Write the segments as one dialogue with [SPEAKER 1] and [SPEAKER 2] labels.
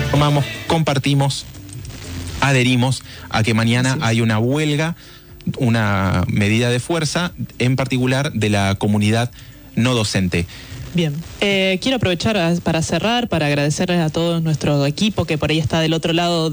[SPEAKER 1] tomamos, compartimos, adherimos a que mañana hay una huelga, una medida de fuerza, en particular de la comunidad no docente.
[SPEAKER 2] Bien, quiero aprovechar para cerrar, para agradecerles a todo nuestro equipo que por ahí está del otro lado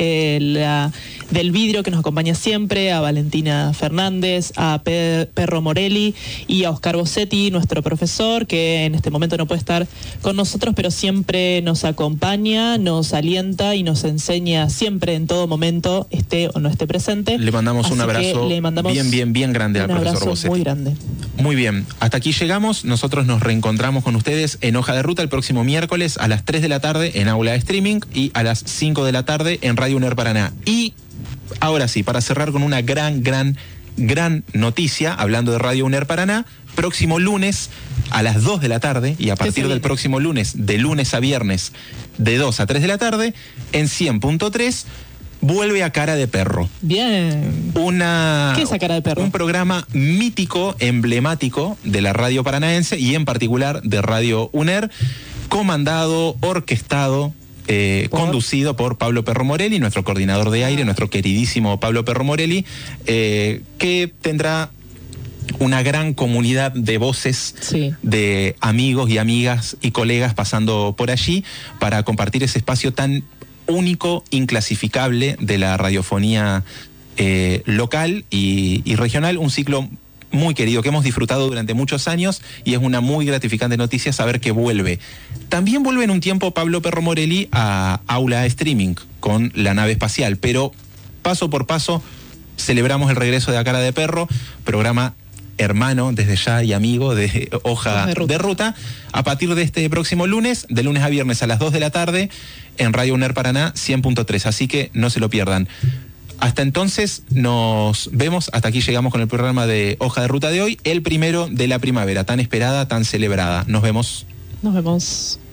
[SPEAKER 2] del vidrio, que nos acompaña siempre, a Valentina Fernández, a Perro Morelli y a Oscar Bossetti, nuestro profesor, que en este momento no puede estar con nosotros, pero siempre nos acompaña, nos alienta y nos enseña siempre, en todo momento, esté o no esté presente.
[SPEAKER 1] Le mandamos un abrazo bien grande al profesor Bossetti.
[SPEAKER 2] Muy grande.
[SPEAKER 1] Muy bien, hasta aquí llegamos. Nosotros nos reencontramos con ustedes en Hoja de Ruta el próximo miércoles a las 3 de la tarde en Aula de Streaming y a las 5 de la tarde en Radio UNER Paraná. Y ahora sí, para cerrar con una gran noticia, hablando de Radio UNER Paraná, próximo lunes a las 2 de la tarde y a partir del próximo lunes, de lunes a viernes, de 2 a 3 de la tarde, en 100.3, vuelve a Cara de Perro.
[SPEAKER 2] Bien.
[SPEAKER 1] ¿Qué
[SPEAKER 2] es A Cara de Perro?
[SPEAKER 1] Un programa mítico, emblemático de la radio paranaense y en particular de Radio UNER, comandado, orquestado, conducido por Pablo Perro Morelli, nuestro coordinador de aire, nuestro queridísimo Pablo Perro Morelli, que tendrá una gran comunidad de voces, de amigos y amigas y colegas pasando por allí para compartir ese espacio tan único, inclasificable de la radiofonía local y regional, un ciclo muy querido que hemos disfrutado durante muchos años y es una muy gratificante noticia saber que vuelve. También vuelve en un tiempo Pablo Perro Morelli a Aula Streaming con la nave espacial, pero paso por paso celebramos el regreso de A Cara de Perro, programa hermano desde ya y amigo de Hoja de Ruta, a partir de este próximo lunes, de lunes a viernes a las 2 de la tarde, en Radio UNER Paraná 100.3, así que no se lo pierdan. Hasta entonces nos vemos, hasta aquí llegamos con el programa de Hoja de Ruta de hoy, el primero de la primavera, tan esperada, tan celebrada. Nos vemos.
[SPEAKER 2] Nos vemos.